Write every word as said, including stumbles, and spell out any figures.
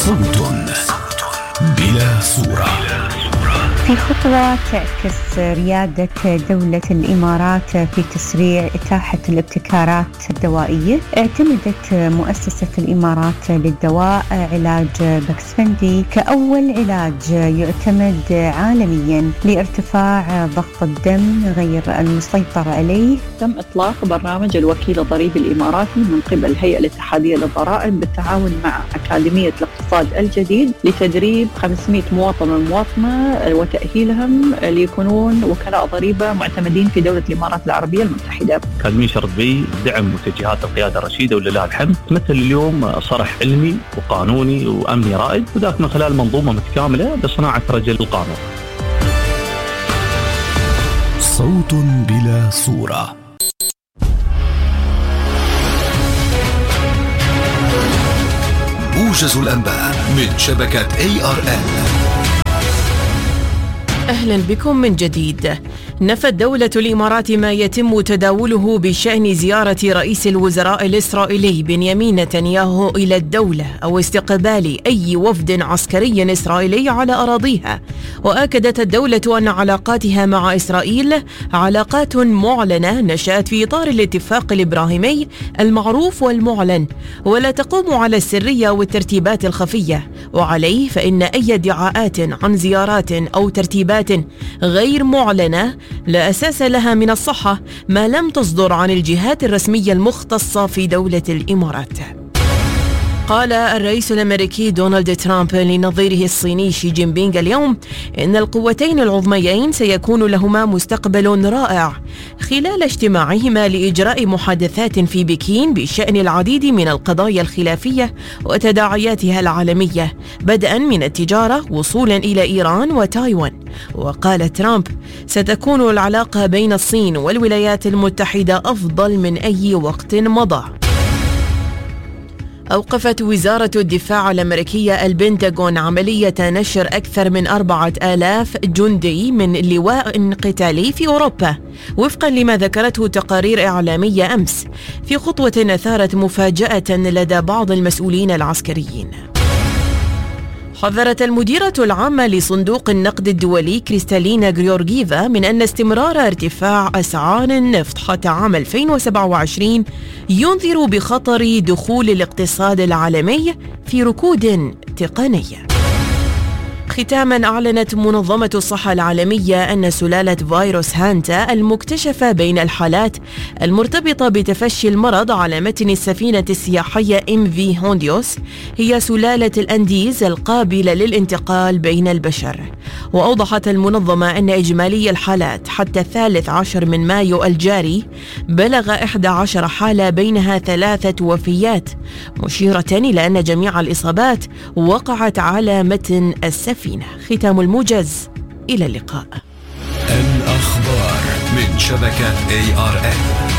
صوت بلا صورة. في خطوة تعكس ريادة دولة الإمارات في تسريع إتاحة الابتكارات الدوائية، اعتمدت مؤسسة الإمارات للدواء علاج باكسفندي كأول علاج يعتمد عالميا لارتفاع ضغط الدم غير المسيطر عليه. تم إطلاق برنامج الوكيل الضريبي الإماراتي من قبل الهيئة الاتحادية للضرائب بالتعاون مع أكاديمية الاقتصاد الجديد لتدريب خمسمائة مواطن ومواطنة وتأهيلهم ليكونون وكلاء ضريبة معتمدين في دولة الإمارات العربية المتحدة. أكاديمية شرط بي دعم متجهات القيادة الرشيدة ولله الحمد، مثل اليوم صرح علمي وقانوني وأمني رائد، وذاك من خلال منظومة متكاملة لصناعة رجل القانون. صوت بلا صورة. موجز الأنباء من شبكة إيه آر إن. أهلا بكم من جديد. نفت دولة الإمارات ما يتم تداوله بشأن زيارة رئيس الوزراء الإسرائيلي بنيامين نتنياهو إلى الدولة أو استقبال أي وفد عسكري إسرائيلي على أراضيها. وأكدت الدولة أن علاقاتها مع إسرائيل علاقات معلنة نشأت في إطار الاتفاق الإبراهيمي المعروف والمعلن، ولا تقوم على السرية والترتيبات الخفية، وعليه فإن أي ادعاءات عن زيارات أو ترتيبات غير معلنة لا أساس لها من الصحة ما لم تصدر عن الجهات الرسمية المختصة في دولة الإمارات. قال الرئيس الأمريكي دونالد ترامب لنظيره الصيني شي جين بينغ اليوم إن القوتين العظميين سيكون لهما مستقبل رائع خلال اجتماعهما لإجراء محادثات في بكين بشأن العديد من القضايا الخلافية وتداعياتها العالمية، بدءا من التجارة وصولا إلى إيران وتايوان. وقال ترامب: ستكون العلاقة بين الصين والولايات المتحدة أفضل من أي وقت مضى. أوقفت وزارة الدفاع الأمريكية البنتاغون عملية نشر أكثر من أربعة آلاف جندي من لواء قتالي في أوروبا، وفقا لما ذكرته تقارير إعلامية أمس، في خطوة أثارت مفاجأة لدى بعض المسؤولين العسكريين. حذرت المديرة العامة لصندوق النقد الدولي كريستالينا غيورغيفا من أن استمرار ارتفاع أسعار النفط حتى عام ألفين وسبعة وعشرين ينذر بخطر دخول الاقتصاد العالمي في ركود تقني. ختاما، أعلنت منظمة الصحة العالمية أن سلالة فيروس هانتا المكتشفة بين الحالات المرتبطة بتفشي المرض على متن السفينة السياحية إم في هونديوس هي سلالة الأنديز القابلة للانتقال بين البشر. وأوضحت المنظمة أن إجمالي الحالات حتى الثالث عشر من مايو الجاري بلغ إحدى عشرة حالة، بينها ثلاثة وفيات، مشيرة إلى أن جميع الإصابات وقعت على متن السفينة. ختام الموجز، إلى اللقاء. الأخبار من شبكة إيه آر إن.